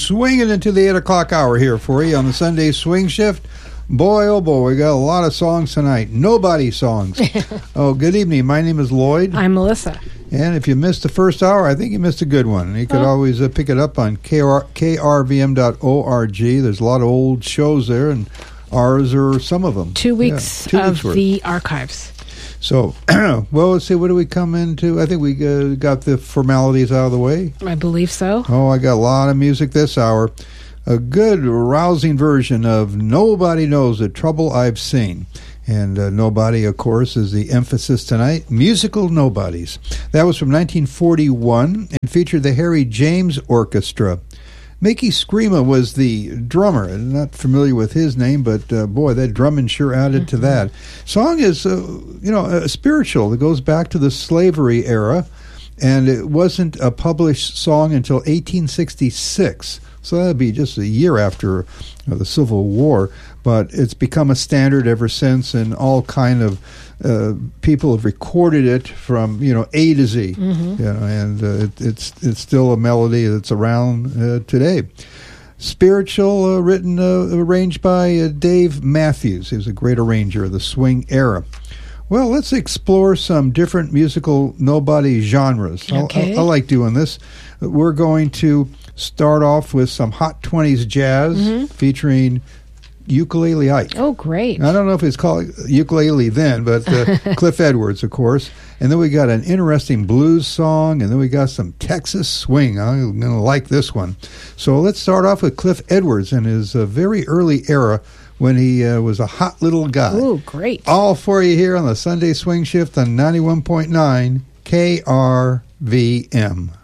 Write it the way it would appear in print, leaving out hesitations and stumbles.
swinging into the 8 o'clock hour here for you on the Sunday Swing Shift. Boy, oh boy, we got a lot of songs tonight. Nobody songs. Oh, good evening. My name is Lloyd. I'm Melissa. And if you missed the first hour, I think you missed a good one. You could always pick it up on krvm.org. There's a lot of old shows there, and ours are some of them. 2 weeks of the archives. So, well, let's see, what do we come into? I think we got the formalities out of the way. I believe so. Oh, I got a lot of music this hour. A good, rousing version of Nobody Knows the Trouble I've Seen. And Nobody, of course, is the emphasis tonight. Musical Nobodies. That was from 1941 and featured the Harry James Orchestra. Mickey Screama was the drummer. I'm not familiar with his name, but boy, that drumming sure added to that. Song is, spiritual. It goes back to the slavery era, and it wasn't a published song until 1866. So that would be just a year after the Civil War. But it's become a standard ever since, and all kind of people have recorded it from A to Z. And it's still a melody that's around today. Spiritual, written, arranged by Dave Matthews. He was a great arranger of the swing era. Well, let's explore some different musical nobody genres. Okay. I like doing this. We're going to start off with some Hot 20s jazz featuring Ukulele Ike. Oh, great. I don't know if it's called ukulele then, but Cliff Edwards, of course. And then we got an interesting blues song, and then we got some Texas swing. I'm going to like this one. So let's start off with Cliff Edwards in his very early era when he was a hot little guy. Oh, great. All for you here on the Sunday Swing Shift on 91.9 KRVM.